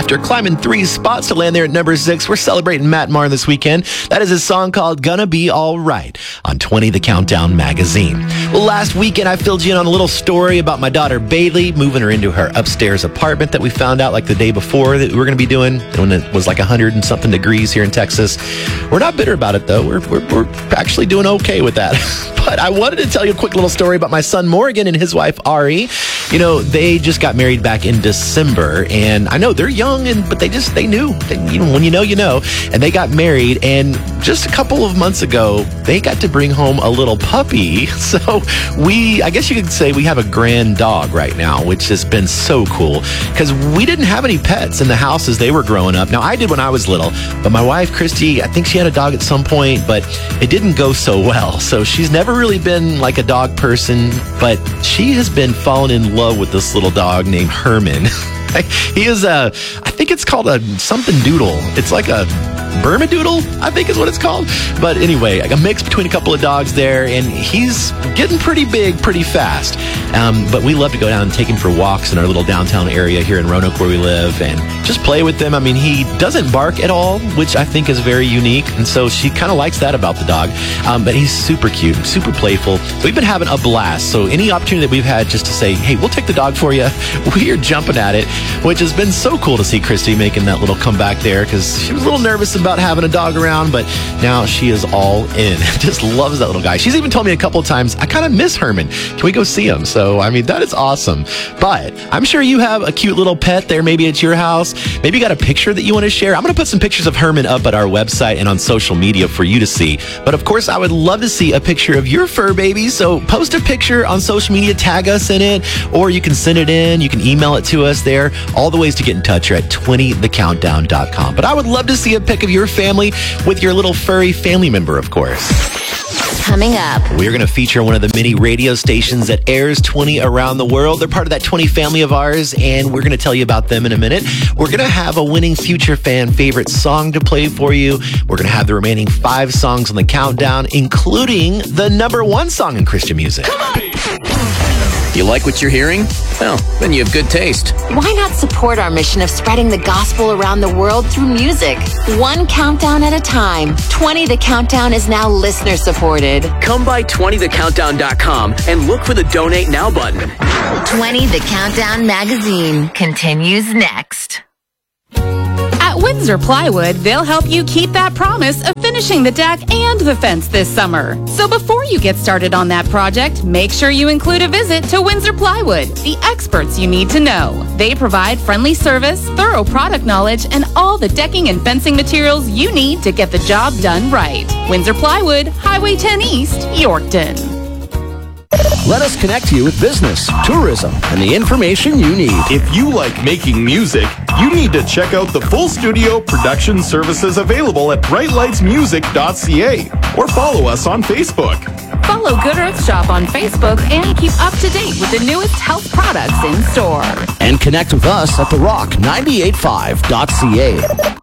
After climbing 3 spots to land there at number 6, we're celebrating Matt Maher this weekend. That is his song called Gonna Be Alright on 20 The Countdown magazine. Well, last weekend I filled you in on a little story about my daughter Bailey, moving her into her upstairs apartment that we found out like the day before that we were going to be doing when it was like 100 and something degrees here in Texas. We're not bitter about it though. We're actually doing okay with that. But I wanted to tell you a quick little story about my son Morgan and his wife Ari. You know, they just got married back in December, and I know they're young, but they knew. When you know, you know. And they got married, and just a couple of months ago, they got to bring home a little puppy. So I guess you could say we have a grand dog right now, which has been so cool because we didn't have any pets in the house as they were growing up. Now, I did when I was little, but my wife, Christy, I think she had a dog at some point, but it didn't go so well. So she's never really been like a dog person, but she has been falling in love with this little dog named Herman. He is I think it's called a something doodle. It's like a Bermadoodle, I think is what it's called. But anyway, a mix between a couple of dogs there, and he's getting pretty big pretty fast. But we love to go down and take him for walks in our little downtown area here in Roanoke where we live and just play with him. I mean, he doesn't bark at all, which I think is very unique. And so she kind of likes that about the dog. But he's super cute, super playful. We've been having a blast. So any opportunity that we've had just to say, hey, we'll take the dog for you, we are jumping at it, which has been so cool to see Christy making that little comeback there because she was a little nervous about having a dog around, but now she is all in. Just loves that little guy. She's even told me a couple of times, I kind of miss Herman. Can we go see him? So, I mean, that is awesome. But I'm sure you have a cute little pet there, maybe at your house. Maybe you got a picture that you want to share. I'm going to put some pictures of Herman up at our website and on social media for you to see. But of course, I would love to see a picture of your fur baby. So post a picture on social media, tag us in it, or you can send it in. You can email it to us there. All the ways to get in touch are at 20thecountdown.com. But I would love to see a pic of your family with your little furry family member, of course. Coming up, we're going to feature one of the many radio stations that airs 20 around the world. They're part of that 20 family of ours, and we're going to tell you about them in a minute. We're going to have a winning Future Fan favorite song to play for you. We're going to have the remaining 5 songs on the countdown, including the number 1 song in Christian music. Come on! You like what you're hearing? Well, then you have good taste. Why not support our mission of spreading the gospel around the world through music? 1 countdown at a time. 20 The Countdown is now listener supported. Come by 20thecountdown.com and look for the Donate Now button. 20 The Countdown magazine continues next. At Windsor Plywood, they'll help you keep that promise of finishing the deck and the fence this summer. So before you get started on that project, make sure you include a visit to Windsor Plywood, the experts you need to know. They provide friendly service, thorough product knowledge, and all the decking and fencing materials you need to get the job done right. Windsor Plywood, Highway 10 East, Yorkton. Let us connect you with business, tourism, and the information you need. If you like making music, you need to check out the full studio production services available at brightlightsmusic.ca or follow us on Facebook. Follow Good Earth Shop on Facebook and keep up to date with the newest health products in store. And connect with us at therock985.ca.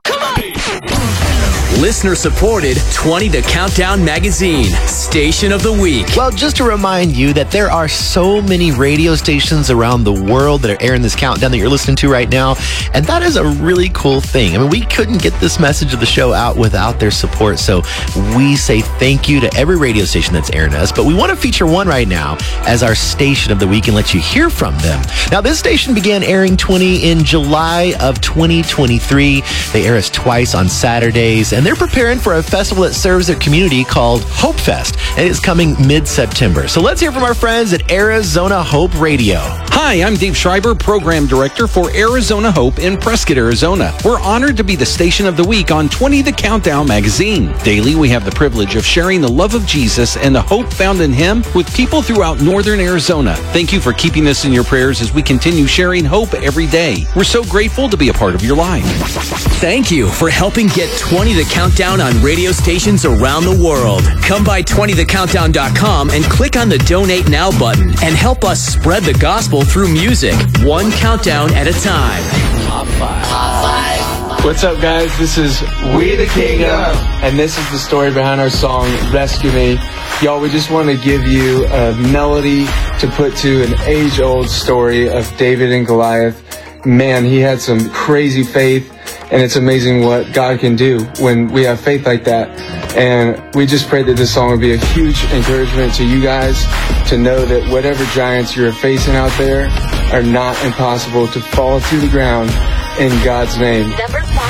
Listener supported 20 The Countdown magazine, Station of the Week. Well, just to remind you that there are so many radio stations around the world that are airing this countdown that you're listening to right now, and that is a really cool thing. I mean, we couldn't get this message of the show out without their support, so we say thank you to every radio station that's airing us, but we want to feature one right now as our Station of the Week and let you hear from them. Now, this station began airing 20 in July of 2023. They air us twice on Saturdays, and they're preparing for a festival that serves their community called Hope Fest, and it's coming mid-September. So let's hear from our friends at Arizona Hope Radio. Hi, I'm Dave Schreiber, Program Director for Arizona Hope in Prescott, Arizona. We're honored to be the Station of the Week on 20 The Countdown magazine. Daily, we have the privilege of sharing the love of Jesus and the hope found in Him with people throughout northern Arizona. Thank you for keeping us in your prayers as we continue sharing hope every day. We're so grateful to be a part of your life. Thank you for helping get 20 The Countdown on radio stations around the world. Come by 20thecountdown.com and click on the Donate Now button and help us spread the gospel through music, 1 countdown at a time. Top 5. What's up, guys? This is We the Kingdom, and this is the story behind our song, Rescue Me. Y'all, we just want to give you a melody to put to an age-old story of David and Goliath. man, he had some crazy faith, and it's amazing what God can do when we have faith like that. And we just pray that this song would be a huge encouragement to you guys to know that whatever giants you're facing out there are not impossible to fall to the ground in God's name.